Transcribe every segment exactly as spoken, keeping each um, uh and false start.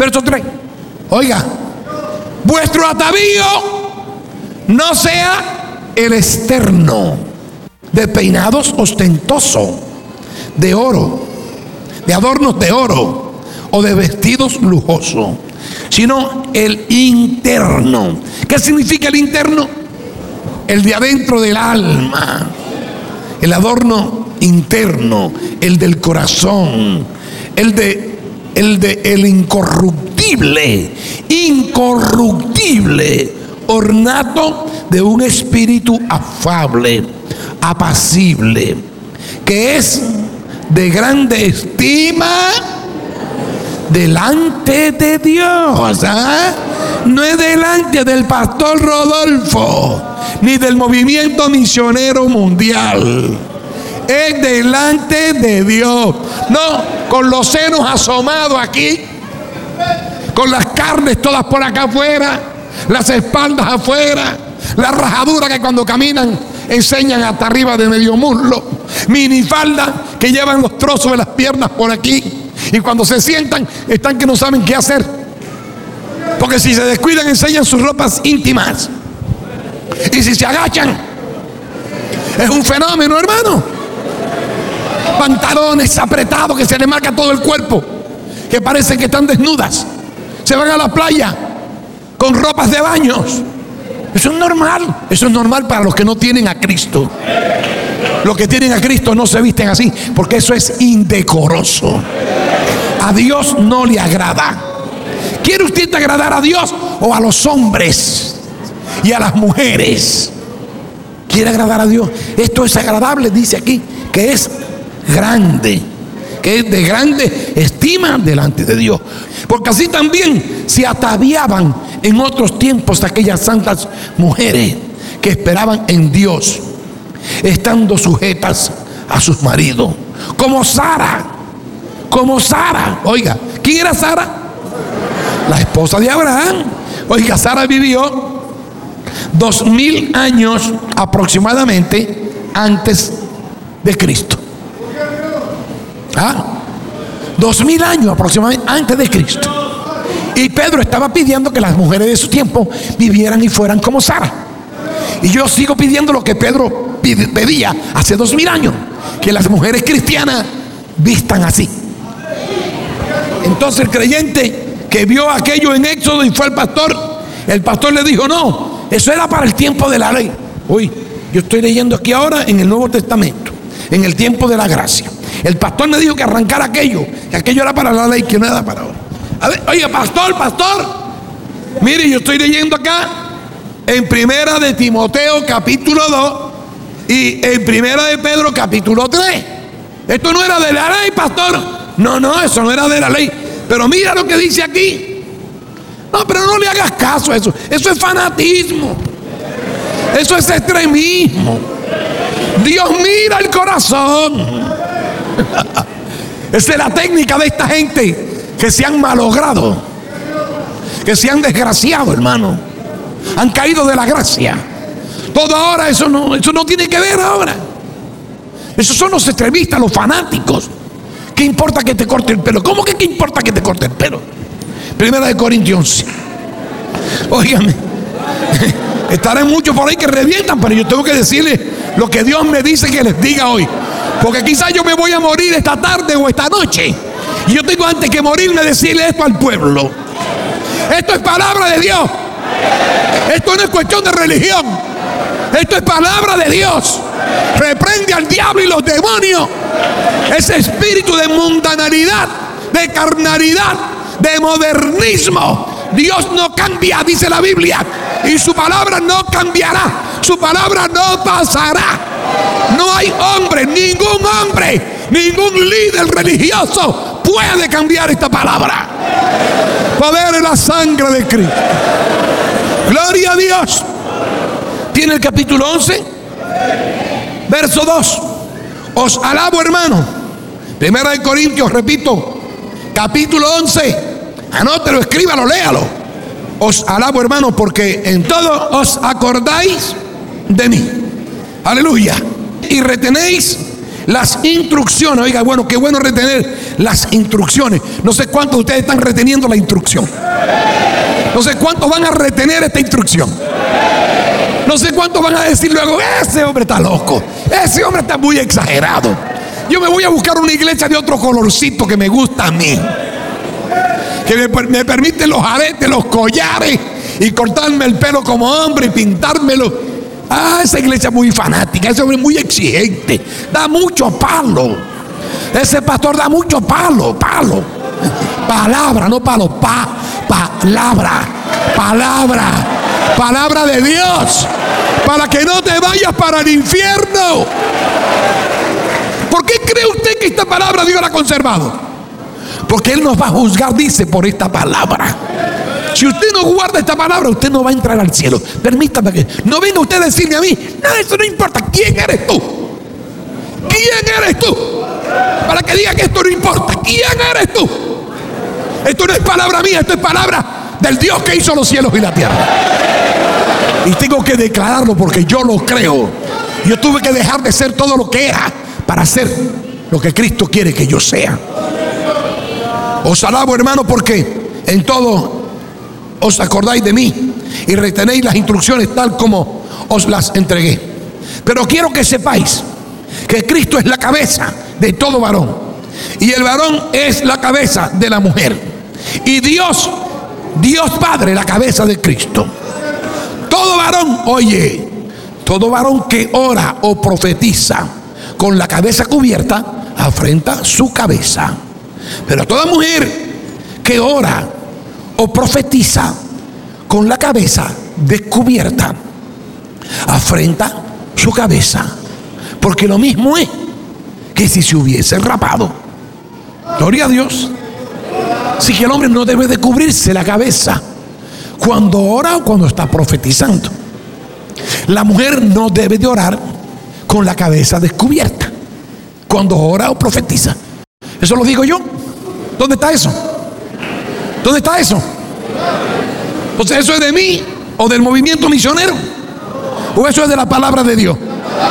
Verso tres. Oiga, vuestro atavío no sea el externo, de peinados ostentosos, de oro, de adornos de oro o de vestidos lujosos, sino el interno. ¿Qué significa el interno? El de adentro del alma, el adorno interno, el del corazón, el de el de el incorruptible, incorruptible ornato de un espíritu afable, apacible, que es de grande estima delante de Dios. ¿Ah? No es delante del pastor Rodolfo ni del movimiento misionero mundial, es delante de Dios. No con los senos asomados aquí, con las carnes todas por acá afuera, las espaldas afuera, la rajadura que cuando caminan enseñan hasta arriba de medio muslo, minifalda que llevan los trozos de las piernas por aquí, y cuando se sientan están que no saben qué hacer, porque si se descuidan enseñan sus ropas íntimas, y si se agachan es un fenómeno, hermano. Pantalones apretados que se le marca todo el cuerpo, que parecen que están desnudas, se van a la playa con ropas de baños. Eso es normal, eso es normal para los que no tienen a Cristo. Los que tienen a Cristo no se visten así, porque eso es indecoroso. A Dios no le agrada. ¿Quiere usted agradar a Dios o a los hombres y a las mujeres? ¿Quiere agradar a Dios? Esto es agradable, dice aquí, que es grande, que es de grande estima delante de Dios. Porque así también se ataviaban en otros tiempos aquellas santas mujeres que esperaban en Dios, estando sujetas a sus maridos, como Sara, como Sara. Oiga, ¿quién era Sara? La esposa de Abraham. Oiga, Sara vivió dos mil años aproximadamente antes de Cristo. ¿Ah? Dos mil años aproximadamente antes de Cristo. Y Pedro estaba pidiendo que las mujeres de su tiempo vivieran y fueran como Sara. Y yo sigo pidiendo lo que Pedro pedía hace dos mil años, que las mujeres cristianas vistan así. Entonces el creyente que vio aquello en Éxodo y fue al pastor, el pastor le dijo: no, eso era para el tiempo de la ley. Uy, yo estoy leyendo aquí ahora en el Nuevo Testamento, en el tiempo de la gracia. El pastor me dijo que arrancara aquello, que aquello era para la ley, que no era para ahora. A ver, oye, pastor, pastor, mire, yo estoy leyendo acá en Primera de Timoteo capítulo dos y en Primera de Pedro capítulo tres. Esto no era de la ley, pastor. No, no, eso no era de la ley. Pero mira lo que dice aquí. No, pero no le hagas caso a eso. Eso es fanatismo. Eso es extremismo. Dios mira el corazón. Esa es la técnica de esta gente que se han malogrado, que se han desgraciado, hermano. Han caído de la gracia. Todo ahora, eso no, eso no tiene que ver ahora. Esos son los extremistas, los fanáticos. ¿Qué importa que te corte el pelo? ¿Cómo que qué importa que te corte el pelo? Primera de Corintios once. Óigame, estarán muchos por ahí que revientan, pero yo tengo que decirles lo que Dios me dice que les diga hoy. Porque quizás yo me voy a morir esta tarde o esta noche, y yo tengo antes que morirme decirle esto al pueblo. Esto es palabra de Dios. Esto no es cuestión de religión. Esto es palabra de Dios. Reprende al diablo y los demonios. Ese espíritu de mundanalidad, de carnalidad, de modernismo. Dios no cambia, dice la Biblia, y su palabra no cambiará. Su palabra no pasará. No hay hombre, ningún hombre, ningún líder religioso puede cambiar esta palabra. Poder en la sangre de Cristo. Gloria a Dios. Tiene el capítulo once, verso dos. Os alabo, hermano. Primera de Corintios, repito, capítulo once. Anótelo, escríbalo, léalo. Os alabo, hermano, porque en todo os acordáis de mí. Aleluya. Y retenéis las instrucciones. Oiga, bueno, qué bueno retener las instrucciones. No sé cuántos de ustedes están reteniendo la instrucción. No sé cuántos van a retener esta instrucción. No sé cuántos van a decir luego, ese hombre está loco, ese hombre está muy exagerado. Yo me voy a buscar una iglesia de otro colorcito que me gusta a mí, que me, me permite los aretes, los collares y cortarme el pelo como hombre y pintármelo. Ah, esa iglesia es muy fanática, ese hombre es muy exigente, da mucho palo. Ese pastor da mucho palo, palo. Palabra, no palo, pa, palabra, palabra, palabra de Dios, para que no te vayas para el infierno. ¿Por qué cree usted que esta palabra Dios la ha conservado? Porque Él nos va a juzgar, dice, por esta palabra. Si usted no guarda esta palabra, usted no va a entrar al cielo. Permítame que no venga usted a decirme a mí, no, eso no importa. ¿Quién eres tú? ¿Quién eres tú? Para que diga que esto no importa. ¿Quién eres tú? Esto no es palabra mía, esto es palabra del Dios que hizo los cielos y la tierra. Y tengo que declararlo porque yo lo creo. Yo tuve que dejar de ser todo lo que era para ser lo que Cristo quiere que yo sea. Os alabo, hermano, porque en todo os acordáis de mí y retenéis las instrucciones tal como os las entregué. Pero quiero que sepáis que Cristo es la cabeza de todo varón, y el varón es la cabeza de la mujer, y Dios, Dios Padre, la cabeza de Cristo. Todo varón, oye, todo varón que ora o profetiza con la cabeza cubierta, afrenta su cabeza. Pero toda mujer que ora o profetiza con la cabeza descubierta, afrenta su cabeza. Porque lo mismo es que si se hubiese rapado. Gloria a Dios. Así que el hombre no debe de cubrirse la cabeza cuando ora o cuando está profetizando. La mujer no debe de orar con la cabeza descubierta cuando ora o profetiza. Eso lo digo yo. ¿Dónde está eso? ¿Dónde está eso? Entonces, ¿eso es de mí o del movimiento misionero? ¿O eso es de la palabra de Dios?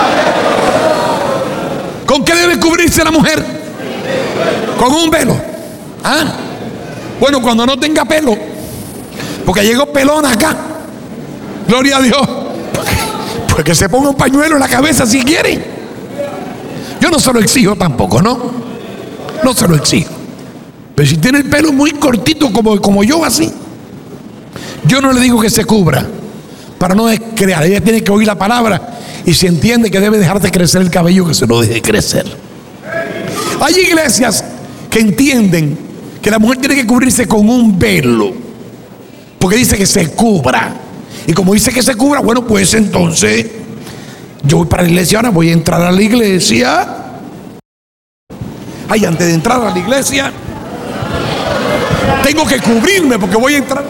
¿Con qué debe cubrirse la mujer? Con un velo. ¿Ah? Bueno, cuando no tenga pelo, porque llegó pelona acá. Gloria a Dios. Pues que se ponga un pañuelo en la cabeza si quiere. Yo no se lo exijo tampoco, ¿no? No se lo exijo. Pero si tiene el pelo muy cortito como, como yo, así, yo no le digo que se cubra para no crear. Ella tiene que oír la palabra y si entiende que debe dejar de crecer el cabello, que se lo deje crecer. Hay iglesias que entienden que la mujer tiene que cubrirse con un velo, porque dice que se cubra. Y como dice que se cubra, bueno, pues entonces yo voy para la iglesia, ahora voy a entrar a la iglesia. Ay, antes de entrar a la iglesia tengo que cubrirme porque voy a entrar.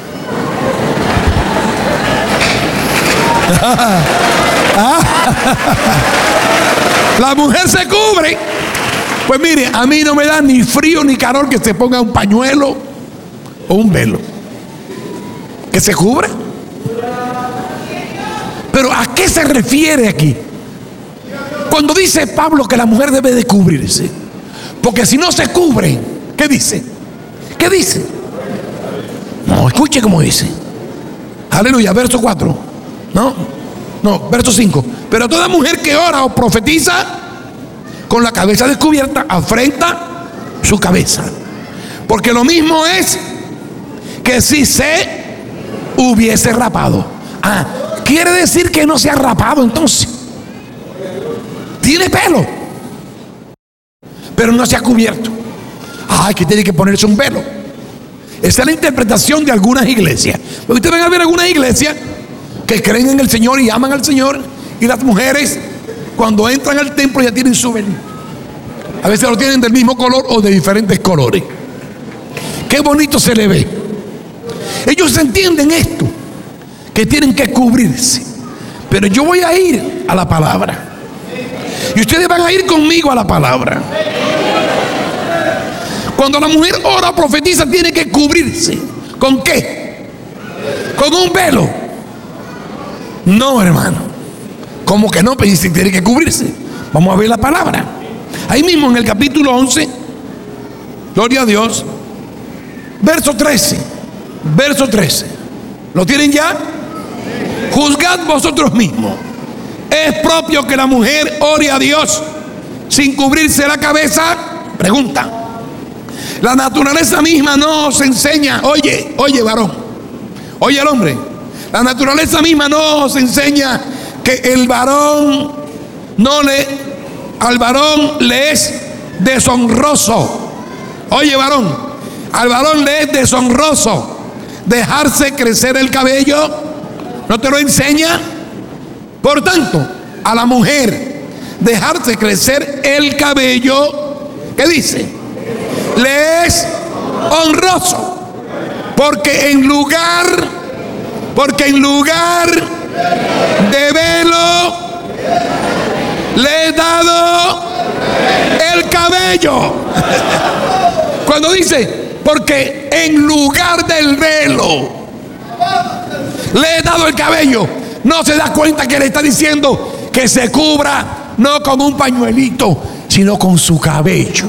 La mujer se cubre. Pues mire, a mí no me da ni frío ni calor que se ponga un pañuelo o un velo. Que se cubra. Pero ¿a qué se refiere aquí? Cuando dice Pablo que la mujer debe de cubrirse, porque si no se cubre, ¿qué dice? ¿Qué dice? No, escuche cómo dice. Aleluya, verso cuatro. No, no, verso cinco. Pero toda mujer que ora o profetiza con la cabeza descubierta, afrenta su cabeza. Porque lo mismo es que si se hubiese rapado. Ah, quiere decir que no se ha rapado entonces. Tiene pelo, pero no se ha cubierto. Ah, que tiene que ponerse un velo. Esa es la interpretación de algunas iglesias. Porque ustedes van a ver algunas iglesias que creen en el Señor y aman al Señor, y las mujeres cuando entran al templo ya tienen su velito. A veces lo tienen del mismo color o de diferentes colores. Qué bonito se le ve. Ellos entienden esto, que tienen que cubrirse. Pero yo voy a ir a la palabra y ustedes van a ir conmigo a la palabra. Cuando la mujer ora o profetiza, tiene que cubrirse. ¿Con qué? ¿Con un velo? No, hermano. ¿Cómo que no? Pero tiene que cubrirse. Vamos a ver la palabra. Ahí mismo en el capítulo once, gloria a Dios, verso trece. Verso trece. ¿Lo tienen ya? Juzgad vosotros mismos. ¿Es propio que la mujer ore a Dios sin cubrirse la cabeza? Pregunta. La naturaleza misma no os enseña. Oye, oye varón, oye el hombre. La naturaleza misma no os enseña que el varón no le, al varón le es deshonroso. Oye varón, al varón le es deshonroso dejarse crecer el cabello. ¿No te lo enseña? Por tanto, a la mujer dejarse crecer el cabello, ¿qué dice? Le es honroso, porque en lugar, porque en lugar de velo le he dado el cabello. Cuando dice, porque en lugar del velo le he dado el cabello, no se da cuenta que le está diciendo que se cubra no con un pañuelito, sino con su cabello.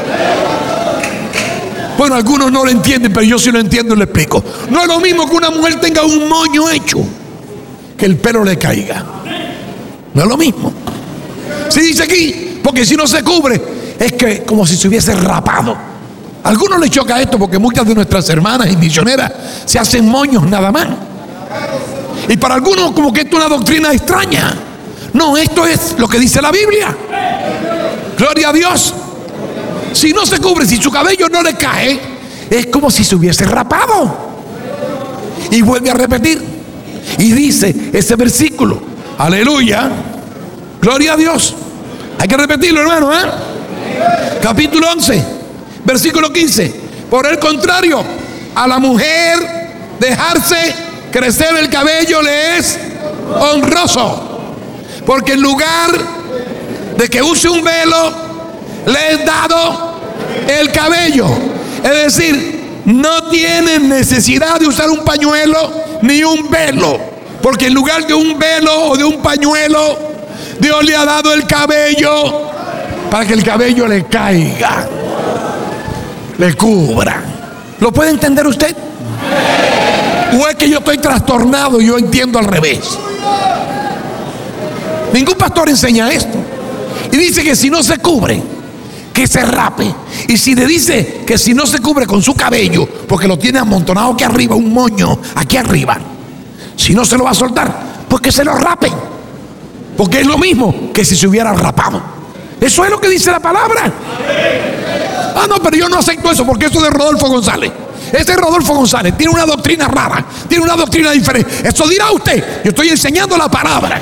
Bueno, algunos no lo entienden, pero yo sí lo entiendo y lo explico. No es lo mismo que una mujer tenga un moño hecho, que el pelo le caiga. No es lo mismo. Si dice aquí, porque si no se cubre, es que como si se hubiese rapado. A algunos les choca esto porque muchas de nuestras hermanas y misioneras se hacen moños nada más. Y para algunos como que esto es una doctrina extraña. No, esto es lo que dice la Biblia. Gloria a Dios. Si no se cubre, si su cabello no le cae, es como si se hubiese rapado. Y vuelve a repetir. Y dice ese versículo. Aleluya. Gloria a Dios. Hay que repetirlo, hermano, ¿eh? Capítulo once, versículo quince. Por el contrario, a la mujer dejarse crecer el cabello le es honroso, porque en lugar de que use un velo, le he dado el cabello. Es decir, no tienen necesidad de usar un pañuelo ni un velo, porque en lugar de un velo o de un pañuelo, Dios le ha dado el cabello para que el cabello le caiga, le cubra. ¿Lo puede entender usted? ¿O es que yo estoy trastornado y yo entiendo al revés? Ningún pastor enseña esto. Y dice que si no se cubre, que se rape. Y si le dice que si no se cubre con su cabello, porque lo tiene amontonado aquí arriba, un moño aquí arriba, si no se lo va a soltar, pues que se lo rape, porque es lo mismo que si se hubiera rapado. Eso es lo que dice la palabra. Ah, no, pero yo no acepto eso, porque eso es de Rodolfo González. Ese Rodolfo González tiene una doctrina rara, tiene una doctrina diferente. Eso dirá usted. Yo estoy enseñando la palabra.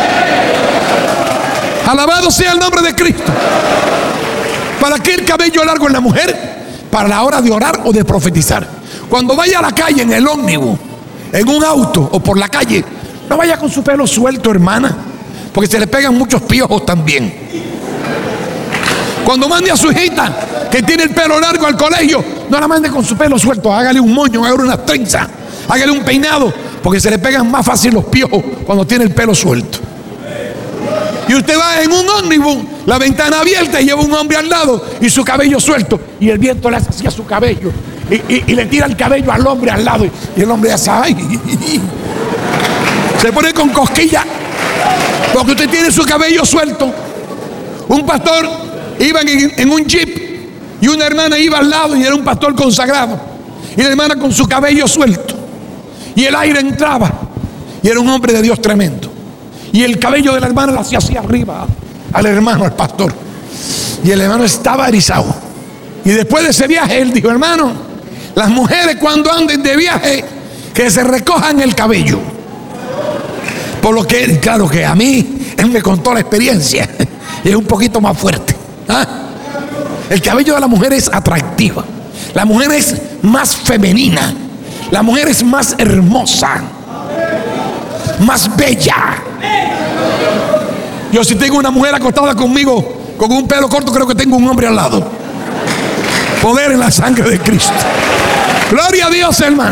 Alabado sea el nombre de Cristo. ¿Para qué el cabello largo en la mujer? Para la hora de orar o de profetizar. Cuando vaya a la calle en el ómnibus, en un auto o por la calle, no vaya con su pelo suelto, hermana, porque se le pegan muchos piojos también. Cuando mande a su hijita que tiene el pelo largo al colegio, no la mande con su pelo suelto, hágale un moño, hágale una trenza, hágale un peinado, porque se le pegan más fácil los piojos cuando tiene el pelo suelto. Y usted va en un ómnibus, la ventana abierta, y lleva un hombre al lado y su cabello suelto, y el viento le hace así a su cabello y, y, y le tira el cabello al hombre al lado, y, y el hombre hace ay, se pone con cosquilla porque usted tiene su cabello suelto. Un pastor iba en, en un jeep y una hermana iba al lado y era un pastor consagrado, y la hermana con su cabello suelto, y el aire entraba, y era un hombre de Dios tremendo, y el cabello de la hermana lo hacía hacia arriba al hermano, al pastor, y el hermano estaba erizado. Y después de ese viaje él dijo: hermano, las mujeres cuando anden de viaje, que se recojan el cabello. Por lo que, claro que a mí, él me contó la experiencia y es un poquito más fuerte. ¿Ah? El cabello de la mujer es atractiva, la mujer es más femenina, la mujer es más hermosa, más bella. Yo, si tengo una mujer acostada conmigo con un pelo corto, creo que tengo un hombre al lado. Poder en la sangre de Cristo. Gloria a Dios, hermano.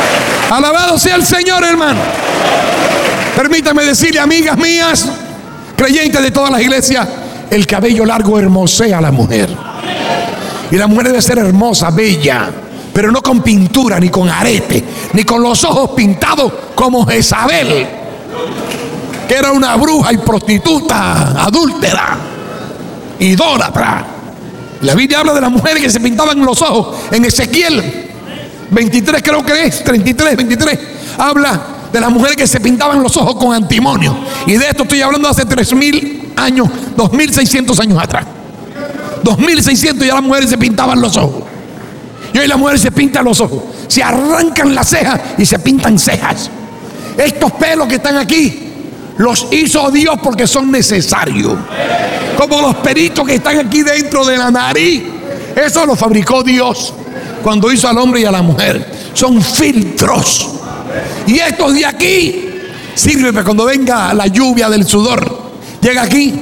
Alabado sea el Señor, hermano. Permítame decirle, amigas mías, Creyentes de todas las iglesias, el cabello largo hermosea a la mujer. Y la mujer debe ser hermosa, bella, pero no con pintura, ni con arete, ni con los ojos pintados como Jezabel, que era una bruja y prostituta, adúltera, idólatra. La Biblia habla de las mujeres que se pintaban los ojos. En Ezequiel veintitrés, creo que es, treinta y tres, veintitrés, habla de las mujeres que se pintaban los ojos con antimonio. Y de esto estoy hablando hace tres mil años, dos mil seiscientos años atrás. dos mil seiscientos ya las mujeres se pintaban los ojos. Y hoy las mujeres se pintan los ojos, se arrancan las cejas y se pintan cejas. Estos pelos que están aquí los hizo Dios porque son necesarios. Como los pelitos que están aquí dentro de la nariz, eso lo fabricó Dios cuando hizo al hombre y a la mujer. Son filtros. Y estos de aquí sirven para cuando venga la lluvia del sudor, llega aquí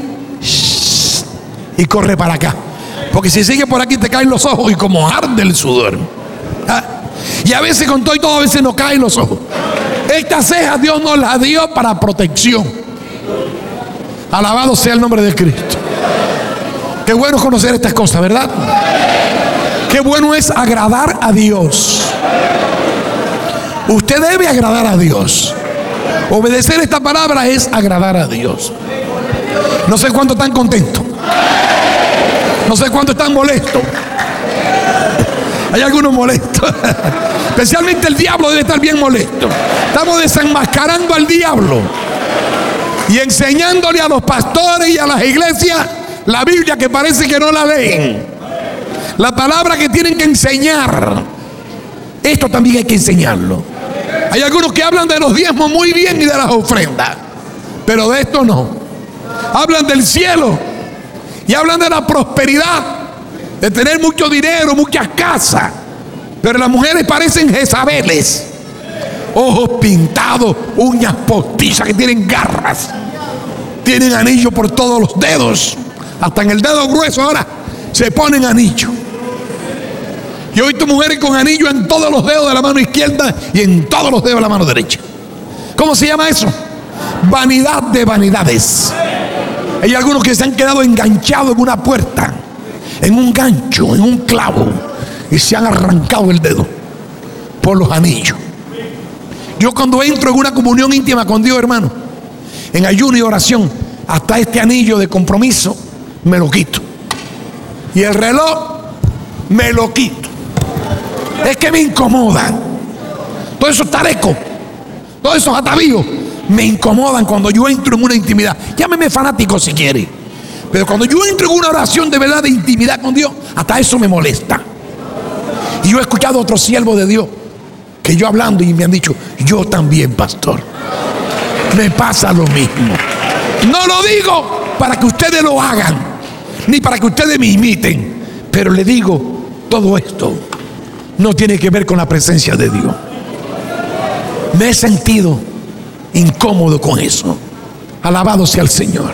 y corre para acá. Porque si sigue por aquí te caen los ojos y como arde el sudor. ¿Ah? Y a veces con todo y todo, a veces no caen los ojos. Estas cejas Dios nos las dio para protección. Alabado sea el nombre de Cristo. Qué bueno conocer estas cosas, ¿verdad? Qué bueno es agradar a Dios. Usted debe agradar a Dios. Obedecer esta palabra es agradar a Dios. No sé cuánto están contentos. No sé cuánto están molestos. Hay algunos molestos. Especialmente el diablo debe estar bien molesto. Estamos desenmascarando al diablo y enseñándole a los pastores y a las iglesias la Biblia que parece que no la leen. La palabra que tienen que enseñar. Esto también hay que enseñarlo. Hay algunos que hablan de los diezmos muy bien y de las ofrendas, pero de esto no. Hablan del cielo y hablan de la prosperidad, de tener mucho dinero, muchas casas, pero las mujeres parecen Jezabeles. Ojos pintados, uñas postizas que tienen garras, tienen anillo por todos los dedos, hasta en el dedo grueso ahora se ponen anillo. Y hoy tu mujeres con anillo en todos los dedos de la mano izquierda y en todos los dedos de la mano derecha. ¿Cómo se llama eso? Vanidad de vanidades. Hay algunos que se han quedado enganchados en una puerta, en un gancho, en un clavo, y se han arrancado el dedo por los anillos. Yo cuando entro en una comunión íntima con Dios, hermano, en ayuno y oración, hasta este anillo de compromiso me lo quito. Y el reloj me lo quito. Es que me incomodan. Todos esos tarecos, todos esos atavíos me incomodan cuando yo entro en una intimidad. Llámeme fanático si quiere, pero cuando yo entro en una oración de verdad, de intimidad con Dios, hasta eso me molesta. Y yo he escuchado a otros siervos de Dios que yo hablando y me han dicho: yo también, pastor, me pasa lo mismo. No lo digo para que ustedes lo hagan, ni para que ustedes me imiten, pero le digo, todo esto no tiene que ver con la presencia de Dios. Me he sentido incómodo con eso. Alabado sea el Señor.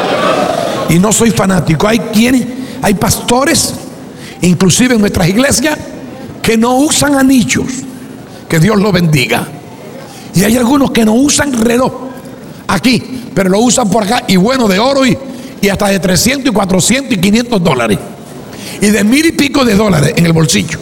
Y no soy fanático. Hay quienes, hay pastores, inclusive en nuestras iglesias, que no usan anillos. Que Dios los bendiga. Y hay algunos que no usan reloj aquí, pero lo usan por acá, y bueno, de oro y, y hasta de trescientos y cuatrocientos y quinientos dólares. Y de mil y pico de dólares en el bolsillo.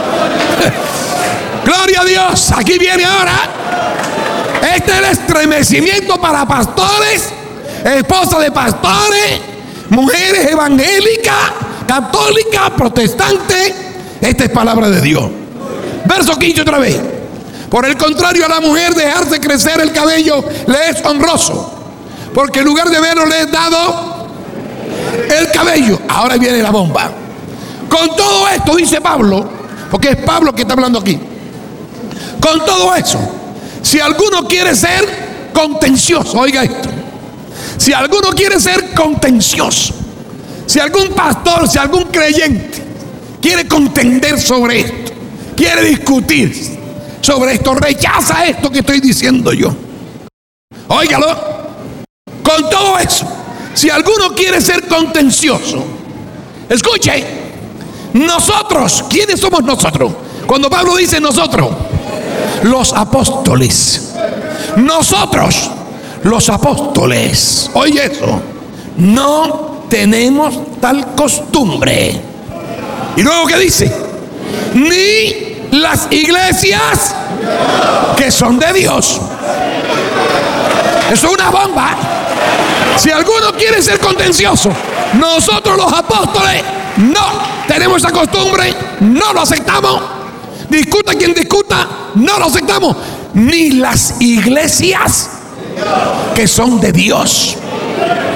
Gloria a Dios. Aquí viene ahora. Este es el estremecimiento para pastores, esposas de pastores, mujeres evangélicas, católicas, protestantes. Esta es palabra de Dios. Verso quince otra vez. Por el contrario, a la mujer dejarse crecer el cabello le es honroso, porque en lugar de verlo le es dado el cabello. Ahora viene la bomba. Con todo esto, dice Pablo, porque es Pablo que está hablando aquí. Con todo eso, si alguno quiere ser contencioso, oiga esto, si alguno quiere ser contencioso, si algún pastor, si algún creyente quiere contender sobre esto, quiere discutir sobre esto, rechaza esto que estoy diciendo yo, óigalo. Con todo eso, si alguno quiere ser contencioso, escuche, nosotros, ¿quiénes somos nosotros? Cuando Pablo dice nosotros, los apóstoles, nosotros, los apóstoles, oye eso, no tenemos tal costumbre. Y luego, ¿qué dice? Ni las iglesias que son de Dios. Eso es una bomba. Si alguno quiere ser contencioso, nosotros los apóstoles no tenemos esa costumbre, no lo aceptamos. Discuta quien discuta, no lo aceptamos. Ni las iglesias que son de Dios.